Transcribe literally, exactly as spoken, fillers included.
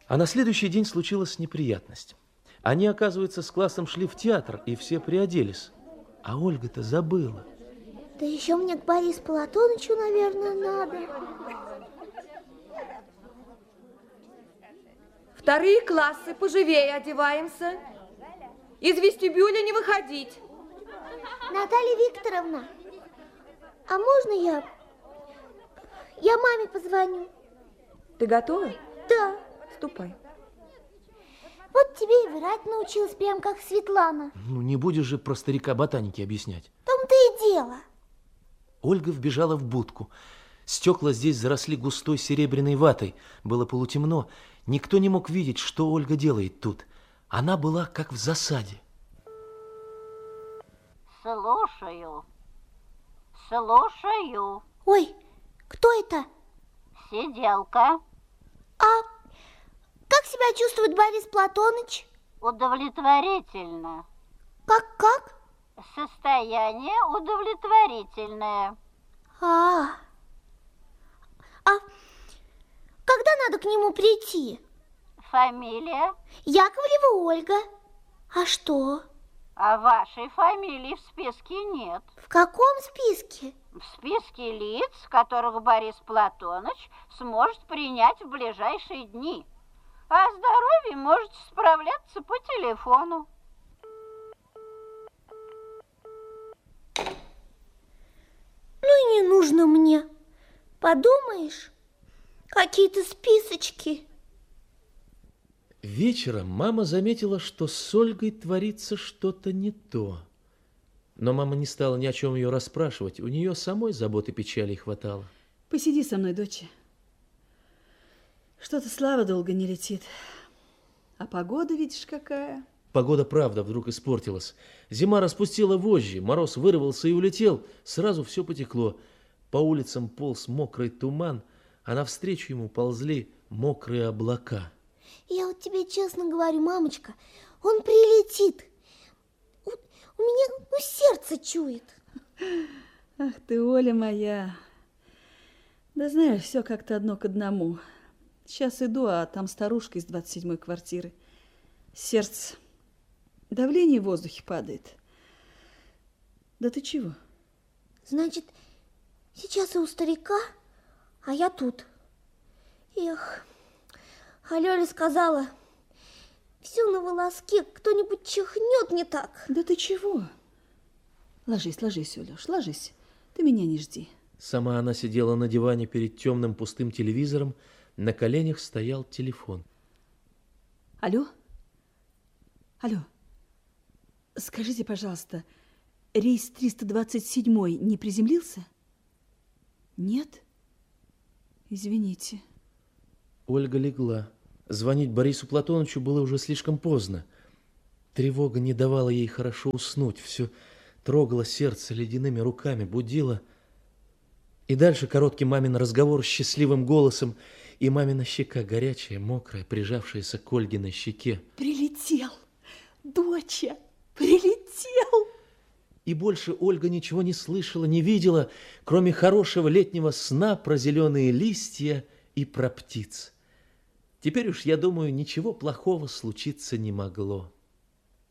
А на следующий день случилась неприятность. Они, оказывается, с классом шли в театр, и все приоделись. А Ольга-то забыла. Да еще мне к Борису Платонычу, наверное, надо. Вторые классы, поживее одеваемся. Из вестибюля не выходить. Наталья Викторовна, а можно я... Я маме позвоню. Ты готова? Да. Ступай. Вот тебе и врать научилась, прям как Светлана. Ну, не будешь же про старика ботаники объяснять. В том-то и дело. Ольга вбежала в будку. Стекла здесь заросли густой серебряной ватой. Было полутемно. Никто не мог видеть, что Ольга делает тут. Она была как в засаде. Слушаю. Слушаю. Ой, кто это? Сиделка. А как себя чувствует Борис Платоныч? Удовлетворительно. Как-как? Состояние удовлетворительное. А, а когда надо к нему прийти? Фамилия? Яковлева Ольга. А что? А вашей фамилии в списке нет. В каком списке? В списке лиц, которых Борис Платоныч сможет принять в ближайшие дни. О здоровье можете справляться по телефону. Ну и не нужно мне. Подумаешь, какие-то списочки. Вечером мама заметила, что с Ольгой творится что-то не то. Но мама не стала ни о чем ее расспрашивать. У нее самой заботы печали хватало. Посиди со мной, дочь. Что-то слава долго не летит. А погода, видишь, какая. Погода, правда, вдруг испортилась. Зима распустила вожжи, мороз вырвался и улетел. Сразу все потекло. По улицам полз мокрый туман, а навстречу ему ползли мокрые облака. Я вот тебе честно говорю, мамочка, он прилетит. У, у меня ну, сердце чует. Ах ты, Оля моя. Да знаешь, все как-то одно к одному. Сейчас иду, а там старушка из двадцать седьмой квартиры. Сердце. Давление в воздухе падает. Да ты чего? Значит, сейчас и у старика, а я тут. Эх, а Лёля сказала, все на волоске, кто-нибудь чихнет не так. Да ты чего? Ложись, ложись, Олюш, ложись. Ты меня не жди. Сама она сидела на диване перед темным пустым телевизором. На коленях стоял телефон. Алло? Алло? Скажите, пожалуйста, рейс триста двадцать семь не приземлился? Нет? Извините. Ольга легла. Звонить Борису Платоновичу было уже слишком поздно. Тревога не давала ей хорошо уснуть. Все трогало сердце ледяными руками, будило. И дальше короткий мамин разговор с счастливым голосом, и мамина щека горячая, мокрая, прижавшаяся к Ольгиной щеке. Прилетел, доча, прилетел. И больше Ольга ничего не слышала, не видела, кроме хорошего летнего сна про зеленые листья и про птиц. Теперь уж, я думаю, ничего плохого случиться не могло.